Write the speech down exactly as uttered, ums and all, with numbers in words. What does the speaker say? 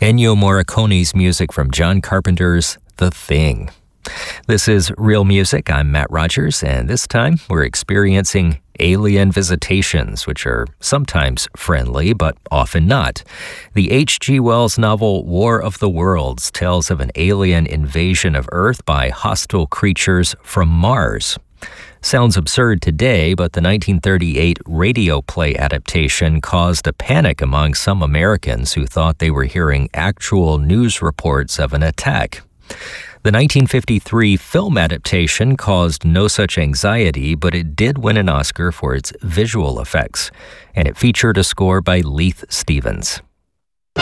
Ennio Morricone's music from John Carpenter's The Thing. This is Real Music. I'm Matt Rogers, and this time we're experiencing alien visitations, which are sometimes friendly, but often not. The H G Wells novel War of the Worlds tells of an alien invasion of Earth by hostile creatures from Mars. Sounds absurd today, but the nineteen thirty-eight radio play adaptation caused a panic among some Americans who thought they were hearing actual news reports of an attack. The nineteen fifty-three film adaptation caused no such anxiety, but it did win an Oscar for its visual effects, and it featured a score by Leith Stevens.